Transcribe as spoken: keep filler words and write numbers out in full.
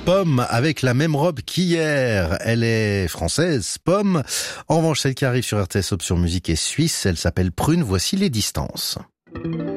Pomme avec la même robe qu'hier. Elle est française, Pomme. En revanche, celle qui arrive sur R T S Option Musique est suisse. Elle s'appelle Prune. Voici les distances.